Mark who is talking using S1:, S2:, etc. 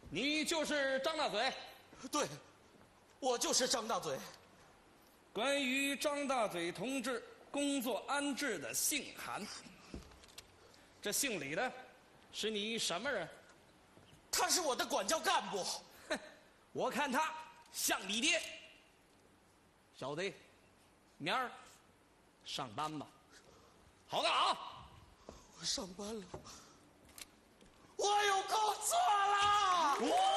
S1: 你就是张大嘴？
S2: 对，我就是张大嘴。
S1: 关于张大嘴同志工作安置的信函，这信里的是你什么人？
S2: 他是我的管教干部。
S1: 哼，我看他像你爹。小子，明儿上班吧。好的啊。
S2: 我上班了，我有工作了。